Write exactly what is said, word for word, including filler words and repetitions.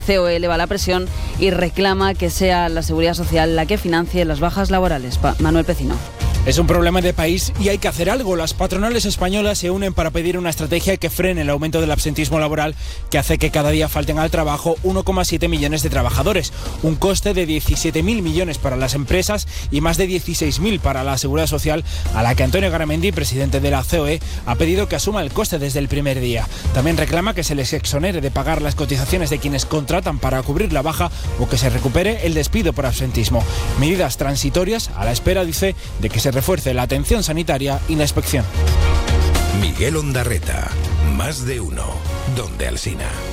C O E eleva la presión y reclama que sea la Seguridad Social la que financie las bajas laborales. Pa- Manuel Pecino. Es un problema de país y hay que hacer algo. Las patronales españolas se unen para pedir una estrategia que frene el aumento del absentismo laboral que hace que cada día falten al trabajo uno coma siete millones de trabajadores. Un coste de diecisiete mil millones para las empresas y más de dieciséis mil para la Seguridad Social, a la que Antonio Garamendi, presidente de la C O E, ha pedido que asuma el coste desde el primer día. También reclama que se les exonere de pagar las cotizaciones de quienes contratan para cubrir la baja o que se recupere el despido por absentismo. Medidas transitorias a la espera, dice, de que se refuerce la atención sanitaria y la inspección. Miguel Ondarreta, más de uno, donde Alsina.